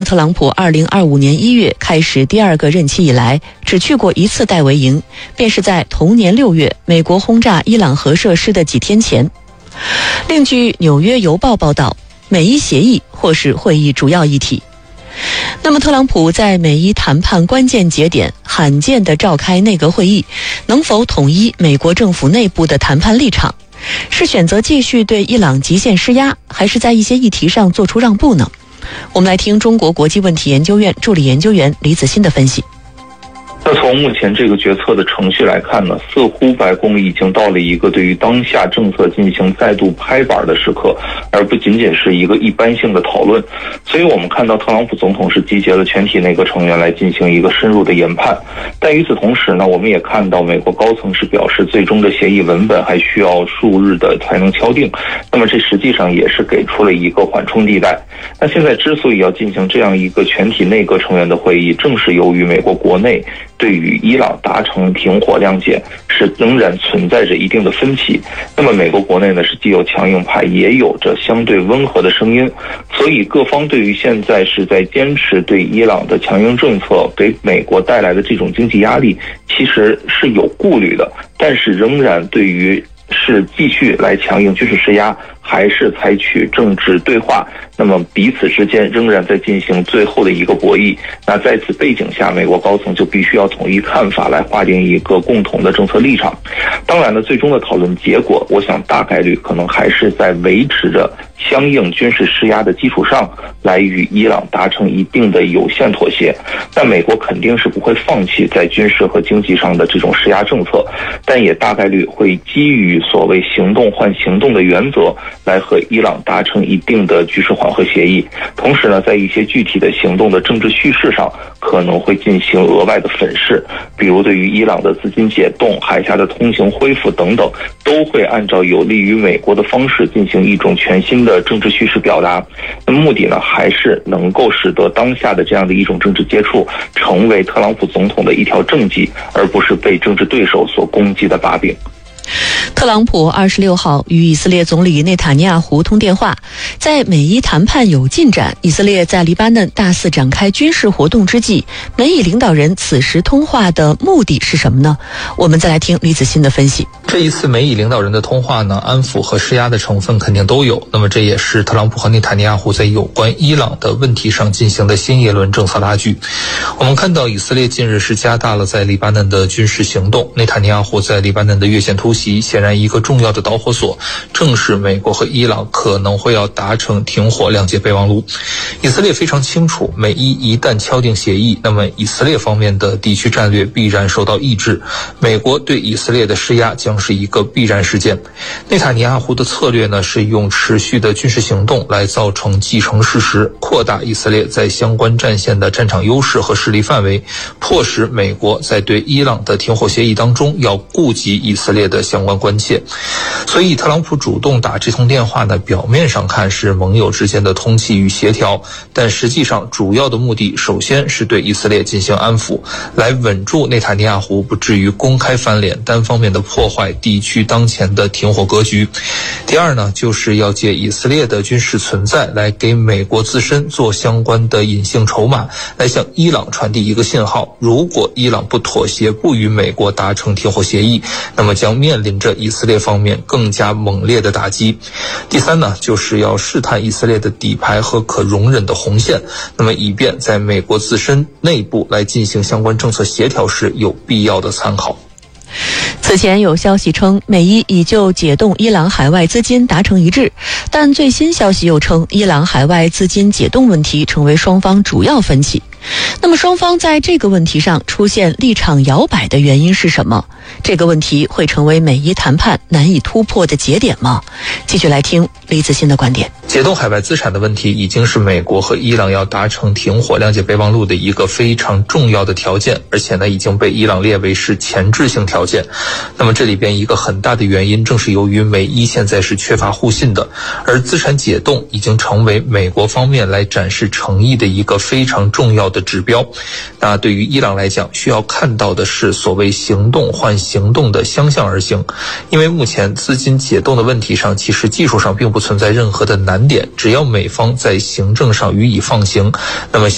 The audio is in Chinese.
特朗普2025年1月开始第2个任期以来，只去过1次戴维营，便是在同年6月美国轰炸伊朗核设施的几天前。另据《纽约邮报》报道，美伊协议或是会议主要议题。那么特朗普在美伊谈判关键节点罕见地召开内阁会议，能否统一美国政府内部的谈判立场？是选择继续对伊朗极限施压，还是在一些议题上做出让步呢？我们来听中国国际问题研究院助理研究员李子欣的分析。 那从目前这个决策的程序来看呢，似乎白宫已经到了一个对于当下政策进行再度拍板的时刻，而不仅仅是一个一般性的讨论。所以我们看到特朗普总统是集结了全体内阁成员来进行一个深入的研判。但与此同时呢，我们也看到美国高层是表示最终的协议文本还需要数日的才能敲定。那么这实际上也是给出了一个缓冲地带。那现在之所以要进行这样一个全体内阁成员的会议，正是由于美国国内对于伊朗达成停火谅解是仍然存在着一定的分歧。那么美国国内呢，是既有强硬派也有着相对温和的声音，所以各方对于现在是在坚持对伊朗的强硬政策给美国带来的这种经济压力其实是有顾虑的，但是仍然对于是继续来强硬军事施压，还是采取政治对话，那么彼此之间仍然在进行最后的一个博弈。那在此背景下，美国高层就必须要统一看法，来划定一个共同的政策立场。当然了，最终的讨论结果，我想大概率可能还是在维持着相应军事施压的基础上，来与伊朗达成一定的有限妥协。但美国肯定是不会放弃在军事和经济上的这种施压政策，但也大概率会基于所谓行动换行动的原则，来和伊朗达成一定的局势缓和协议。同时呢，在一些具体的行动的政治叙事上，可能会进行额外的粉饰，比如对于伊朗的资金解冻、海峡的通行恢复等等，都会按照有利于美国的方式进行一种全新的政治叙事表达。那目的呢，还是能够使得当下的这样的一种政治接触成为特朗普总统的一条政绩，而不是被政治对手所攻击的把柄。 特朗普26号与以色列总理内塔尼亚胡通电话，在美伊谈判有进展，以色列在黎巴嫩大肆展开军事活动之际，美以领导人此时通话的目的是什么呢？我们再来听李子欣的分析。 这一次美以领导人的通话呢，安抚和施压的成分肯定都有。那么这也是特朗普和内塔尼亚胡在有关伊朗的问题上进行的新一轮政策拉锯。我们看到以色列近日是加大了在黎巴嫩的军事行动，内塔尼亚胡在黎巴嫩的越线突袭，显然一个重要的导火索正是美国和伊朗可能会要达成停火谅解备忘录。以色列非常清楚，美伊一旦敲定协议，那么以色列方面的地区战略必然受到抑制，美国对以色列的施压将是一个必然事件。内塔尼亚胡的策略呢，是用持续的军事行动来造成既成事实，扩大以色列在相关战线的战场优势和势力范围，迫使美国在对伊朗的停火协议当中要顾及以色列的相关关切。所以特朗普主动打这通电话呢，表面上看是盟友之间的通气与协调，但实际上主要的目的首先是对以色列进行安抚，来稳住内塔尼亚胡不至于公开翻脸，单方面的破坏地区当前的停火格局。第二呢，就是要借以色列的军事存在来给美国自身做相关的隐性筹码，来向伊朗传递一个信号，如果伊朗不妥协，不与美国达成停火协议，那么将面临着以色列方面更加猛烈的打击。第三呢，就是要试探以色列的底牌和可容忍的红线，那么以便在美国自身内部来进行相关政策协调时有必要的参考。 此前有消息称，美伊已就解冻伊朗海外资金达成一致，但最新消息又称，伊朗海外资金解冻问题成为双方主要分歧。那么双方在这个问题上出现立场摇摆的原因是什么？这个问题会成为美伊谈判难以突破的节点吗？继续来听李子欣的观点。 解冻海外资产的问题已经是美国和伊朗要达成停火谅解备忘录的一个非常重要的条件，而且呢已经被伊朗列为是前置性条件。那么这里边一个很大的原因正是由于美伊现在是缺乏互信的，而资产解冻已经成为美国方面来展示诚意的一个非常重要的指标。那对于伊朗来讲，需要看到的是所谓行动换行动的相向而行，因为目前资金解冻的问题上，其实技术上并不存在任何的难点，只要美方在行政上予以放行，那么